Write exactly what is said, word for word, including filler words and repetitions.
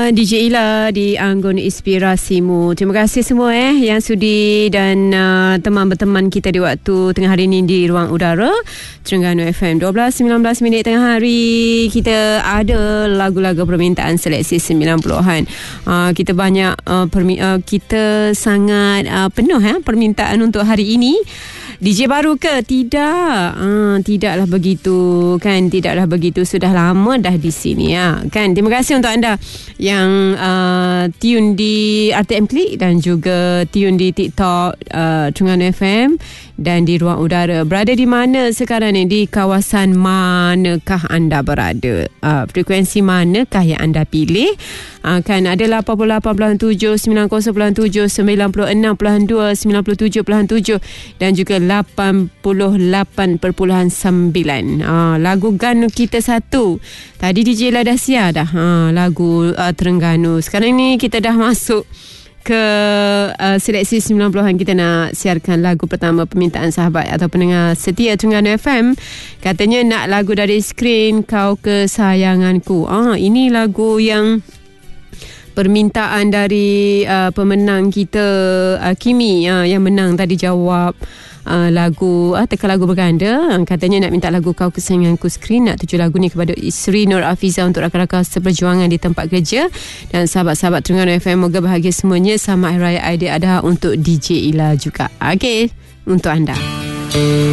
D J Ila di Anggun Inspirasimu. Terima kasih semua eh yang sudi dan uh, teman berteman kita di waktu tengah hari ini di Ruang Udara Terengganu F M. dua belas sembilan belas minit tengah hari. Kita ada lagu-lagu permintaan seleksi sembilan puluhan. Uh, kita banyak uh, permi- uh, kita sangat uh, penuh eh permintaan untuk hari ini. D J baru ke? Tidak. Ah, tidaklah begitu kan, tidaklah begitu. Sudah lama dah di sini ya. Kan? Terima kasih untuk anda yang uh, tune di R T M Klik dan juga tune di TikTok uh, Terengganu F M dan di Ruang Udara. Berada di mana sekarang ni? Di kawasan manakah anda berada? Uh, frekuensi manakah yang anda pilih? Uh, kan ada lapan puluh lapan perpuluhan tujuh, sembilan puluh perpuluhan tujuh, sembilan puluh enam perpuluhan dua, sembilan puluh tujuh perpuluhan tujuh dan juga lapan puluh lapan perpuluhan sembilan. Uh, lagu Ganu Kita Satu. Tadi D J lah dah siar dah uh, lagu uh, Terengganu. Sekarang ni kita dah masuk ke uh, seleksi sembilan puluhan. Kita nak siarkan lagu pertama permintaan sahabat atau pendengar setia Terengganu F M. Katanya nak lagu dari skrin Kau Kesayanganku. Ah, ini lagu yang permintaan dari uh, pemenang kita uh, Kimi uh, yang menang tadi jawab uh, lagu uh, teka lagu berganda. Uh, katanya nak minta lagu Kau Kesayanganku skrin. Nak tuju lagu ni kepada Sri Nur Afizah untuk rakan-rakan seperjuangan di tempat kerja dan sahabat-sahabat Terengganu F M. Moga bahagia semuanya. Selamat Hari Raya Aidiladha untuk D J Ila juga. Okey, untuk anda.